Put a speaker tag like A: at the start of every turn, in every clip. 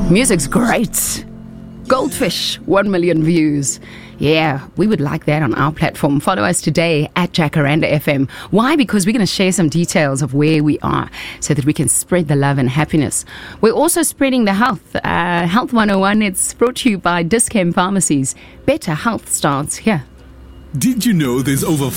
A: Music's great. Goldfish, 1 million views. Yeah, we would like that on our platform. Follow us today at Jacaranda FM. Why? Because we're going to share some details of where we are so that we can spread the love and happiness. We're also spreading the health. Health 101, it's brought to you by Dis-Chem Pharmacies. Better health starts here.
B: Did you know there's over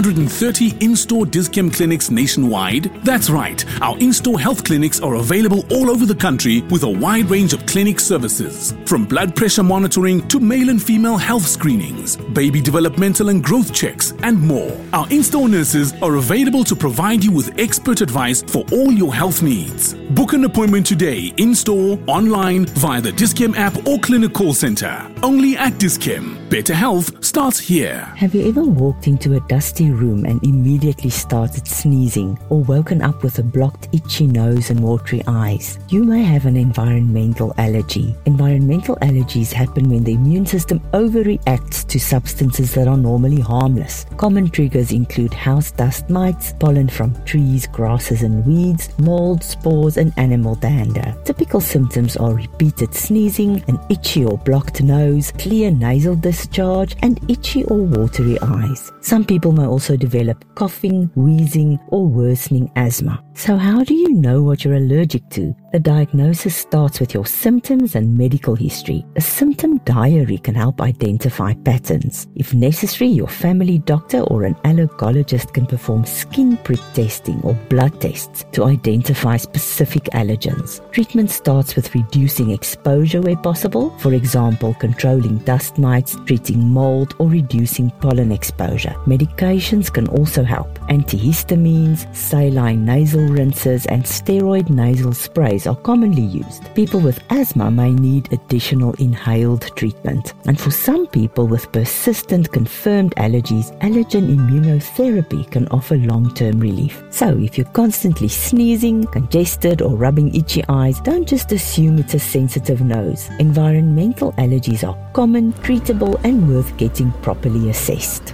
B: 530 in-store Dis-Chem clinics nationwide? That's right. Our in-store health clinics are available all over the country with a wide range of clinic services. From blood pressure monitoring to male and female health screenings, baby developmental and growth checks, and more. Our in-store nurses are available to provide you with expert advice for all your health needs. Book an appointment today in-store, online, via the Dis-Chem app or clinic call center. Only at Dis-Chem. Better health starts here.
C: Have you ever walked into a dusty room and immediately started sneezing, or woken up with a blocked, itchy nose and watery eyes? You may have an environmental allergy. Environmental allergies happen when the immune system overreacts to substances that are normally harmless. Common triggers include house dust mites, pollen from trees, grasses and weeds, mold, spores and animal dander. Typical symptoms are repeated sneezing, an itchy or blocked nose, clear nasal discharge, and itchy or watery eyes. Some people may also develop coughing, wheezing, or worsening asthma. So how do you know what you're allergic to? The diagnosis starts with your symptoms and medical history. A symptom diary can help identify patterns. If necessary, your family doctor or an allergologist can perform skin prick testing or blood tests to identify specific allergens. Treatment starts with reducing exposure where possible, for example, controlling dust mites, treating mold, or reducing pollen exposure. Medications can also help. Antihistamines, saline nasal rinses, and steroid nasal sprays are commonly used. People with asthma may need additional inhaled treatment. And for some people with persistent confirmed allergies, allergen immunotherapy can offer long-term relief. So if you're constantly sneezing, congested, or rubbing itchy eyes, don't just assume it's a sensitive nose. Environmental allergies are common, treatable, and worth getting properly assessed.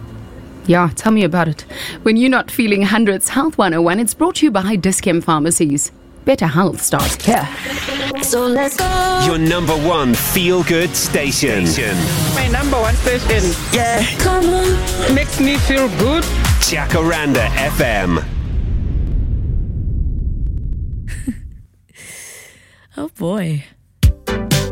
A: Yeah, tell me about it. When you're not feeling hundreds, Health 101, it's brought to you by Dis-Chem Pharmacies. Better health starts here.
D: So let's go.
E: Your number one feel-good station.
F: My number one station.
D: Yeah. Come on.
F: Makes me feel good.
E: Jacaranda FM.
G: Oh boy.